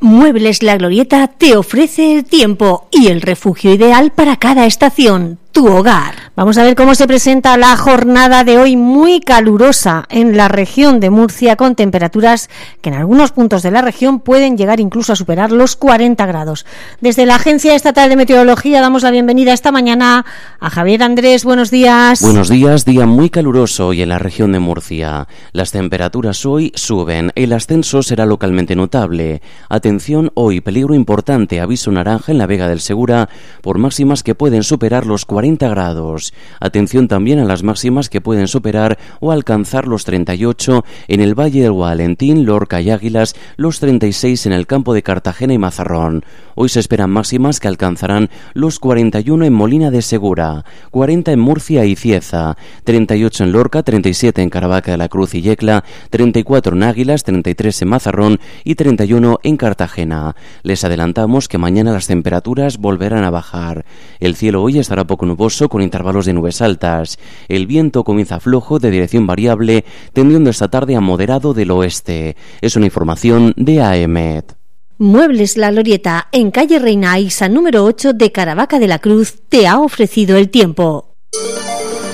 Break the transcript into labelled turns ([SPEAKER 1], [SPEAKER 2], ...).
[SPEAKER 1] Muebles La Glorieta te ofrece el tiempo y el refugio ideal para cada estación, tu hogar.
[SPEAKER 2] Vamos a ver cómo se presenta la jornada de hoy, muy calurosa en la región de Murcia, con temperaturas que en algunos puntos de la región pueden llegar incluso a superar los 40 grados. Desde la Agencia Estatal de Meteorología damos la bienvenida esta mañana a Javier Andrés. Buenos días.
[SPEAKER 3] Buenos días, día muy caluroso hoy en la región de Murcia. Las temperaturas hoy suben, el ascenso será localmente notable. Atención, hoy peligro importante, aviso naranja en la Vega del Segura por máximas que pueden superar los 40 grados. Atención también a las máximas que pueden superar o alcanzar los 38 en el Valle del Guadalentín, Lorca y Águilas, los 36 en el campo de Cartagena y Mazarrón. Hoy se esperan máximas que alcanzarán los 41 en Molina de Segura, 40 en Murcia y Cieza, 38 en Lorca, 37 en Caravaca de la Cruz y Yecla, 34 en Águilas, 33 en Mazarrón y 31 en Cartagena. Les adelantamos que mañana las temperaturas volverán a bajar. El cielo hoy estará poco nuboso con intervalos de nubes altas. El viento comienza flojo de dirección variable, tendiendo esta tarde a moderado del oeste. Es una información de AEMET.
[SPEAKER 1] Muebles La Glorieta, en calle Reina Aixa número 8 de Caravaca de la Cruz, te ha ofrecido el tiempo.